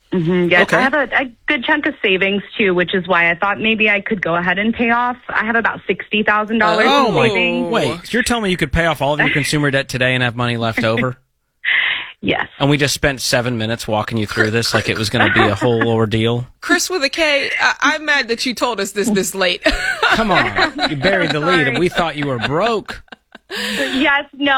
Yes, Okay. I have a good chunk of savings too, which is why I thought maybe I could go ahead and pay off. I have about $60,000 Oh, in my. savings. Wait, you're telling me you could pay off all of your consumer debt today and have money left over? Yes. And we just spent 7 minutes walking you through this like it was going to be a whole ordeal. Chris with a K, I'm mad that you told us this late. Come on. You buried the lead and we thought you were broke. Yes, no,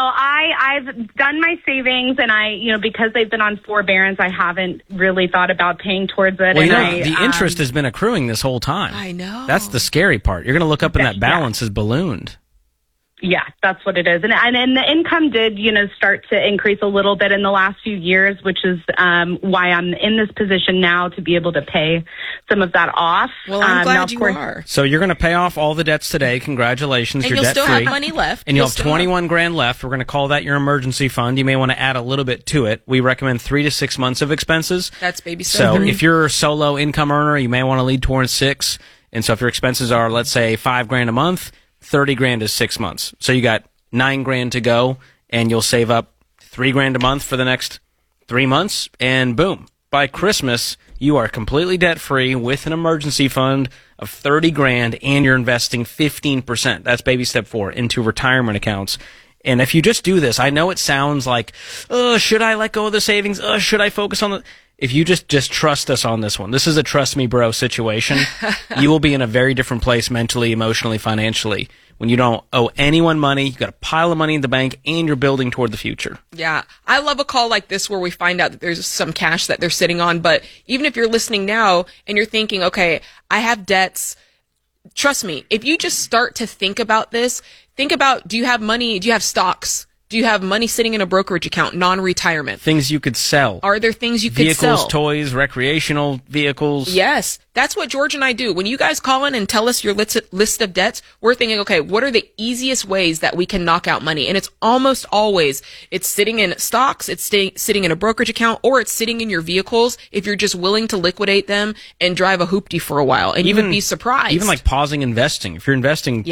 I've done my savings, and because they've been on forbearance, I haven't really thought about paying towards it. Well, and the interest has been accruing this whole time. I know. That's the scary part. You're going to look up and that balance has ballooned. Yeah, that's what it is. And the income did, start to increase a little bit in the last few years, which is why I'm in this position now to be able to pay some of that off. Well, I'm now, glad of you course, are. So you're going to pay off all the debts today. Congratulations. And you're you'll debt still free. have money left. And you'll have still 21 grand left. We're going to call that your emergency fund. You may want to add a little bit to it. We recommend 3 to 6 months of expenses. That's baby step. So if you're a solo income earner, you may want to lead towards 6. And so if your expenses are, let's say, 5 grand a month, 30 grand is 6 months. So you got 9 grand to go, and you'll save up 3 grand a month for the next 3 months, and boom. By Christmas, you are completely debt-free with an emergency fund of 30 grand, and you're investing 15%. That's baby step 4 into retirement accounts. And if you just do this, I know it sounds like, should I let go of the savings? Should I focus on the... If you just trust us on this one, this is a trust me bro situation. You will be in a very different place mentally, emotionally, financially. When you don't owe anyone money, you've got a pile of money in the bank, and you're building toward the future. Yeah. I love a call like this where we find out that there's some cash that they're sitting on. But even if you're listening now and you're thinking, okay, I have debts, trust me, if you just start to think about this, think about, do you have money? Do you have stocks? Do you have money sitting in a brokerage account, non-retirement? Things you could sell. Are there things you could sell? Vehicles, toys, recreational vehicles. Yes. That's what George and I do. When you guys call in and tell us your list of debts, we're thinking, okay, what are the easiest ways that we can knock out money? And it's almost always, it's sitting in stocks, it's sitting in a brokerage account, or it's sitting in your vehicles if you're just willing to liquidate them and drive a hoopty for a while. And you would be surprised. Even like pausing investing. If you're investing,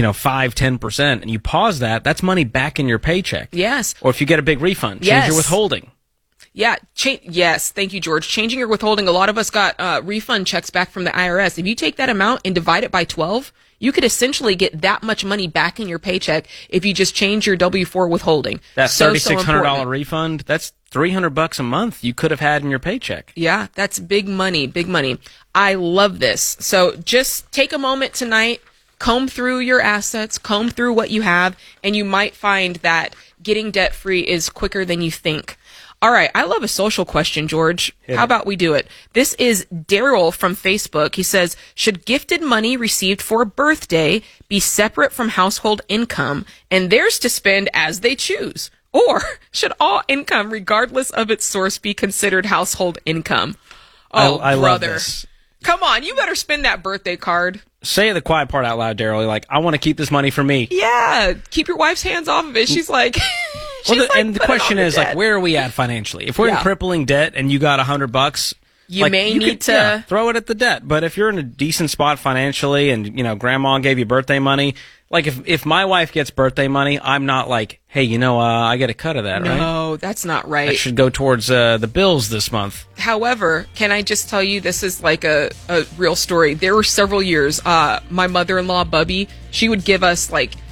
5-10%, and you pause that, that's money back in your paycheck. Yes. Or if you get a big refund, change Yes. your withholding. Yeah. Yes. Thank you, George. Changing your withholding. A lot of us got refund checks back from the IRS. If you take that amount and divide it by 12, you could essentially get that much money back in your paycheck if you just change your W-4 withholding. That $3,600 important. refund, that's $300 a month you could have had in your paycheck. Yeah, that's big money. Big money. I love this. So just take a moment tonight, comb through your assets, comb through what you have, and you might find that getting debt free is quicker than you think. All right, I love a social question, George. How about we do it? This is Daryl from Facebook. He says, should gifted money received for a birthday be separate from household income and theirs to spend as they choose? Or should all income, regardless of its source, be considered household income? Oh, I brother. love this. Come on, you better spend that birthday card. Say the quiet part out loud, Daryl. You're like, I want to keep this money for me. Yeah, keep your wife's hands off of it. She's like... And the question is, like, where are we at financially? If we're in crippling debt and you got $100, you need to throw it at the debt. But if you're in a decent spot financially and, grandma gave you birthday money, like if my wife gets birthday money, I'm not like, hey, I get a cut of that, right? No, that's not right. That should go towards the bills this month. However, can I just tell you, this is like a real story. There were several years, my mother-in-law, Bubby, she would give us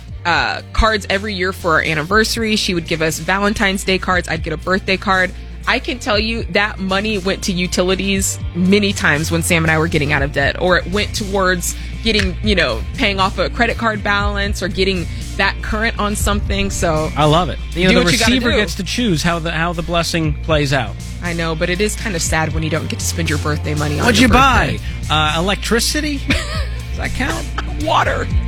cards every year for our anniversary. She would give us Valentine's Day cards. I'd get a birthday card. I can tell you that money went to utilities many times when Sam and I were getting out of debt, or it went towards getting, paying off a credit card balance or getting that current on something. So I love it. do the what you gotta receiver do. gets to choose how the blessing plays out. I know, but it is kind of sad when you don't get to spend your birthday money on What'd your you birthday. buy? Electricity? Does that count? Water.